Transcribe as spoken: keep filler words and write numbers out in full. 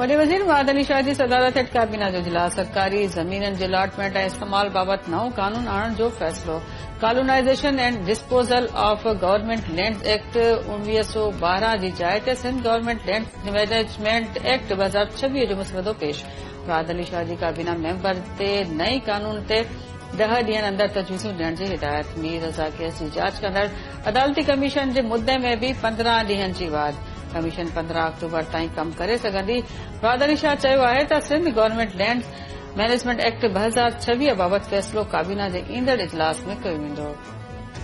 वॾे वज़ीर मुराद अली शाह जी सदारत हेठि काबीना जो इजलास। सरकारी ज़मीननि जे अलॉटमेंट ऐं इस्तेमाल बाबति नओं कानून आणण जो फ़ैसिलो। कॉलोनाइज़ेशन and disposal of government lands act उणिवीह सौ ॿारहं जी जाइ ते Sindh government land management act ॿ हज़ार छवीह जो मसवदो पेश। मुराद अली शाह जी काबीना मेंबर ते नई कानून ते ॾह ॾींहनि अंदर तजवीज़ूं ॾियण जी हिदायत। मीर रज़ा केस जी जाच कंदड़ अदालती कमीशन जे मुद्दे में बि पंद्रहं ॾींहनि जी वाद। कमीशन पंद्रहं अक्टूबर ताईं कमु करे सघंदी। मुराद अली शाह चयो आहे त Sindh government land management act ॿ हज़ार छवीह बाबति फ़ैसिलो काबीना जे ईंदड़ इजलास में कयो वेंदो।